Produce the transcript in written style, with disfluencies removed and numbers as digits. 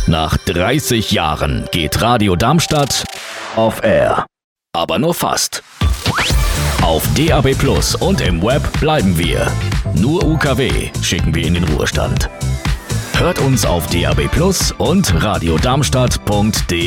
Nach 30 Jahren geht Radio Darmstadt off air. Aber nur fast. Auf DAB+ und im Web bleiben wir. Nur UKW schicken wir in den Ruhestand. Hört uns auf DAB+ und radiodarmstadt.de.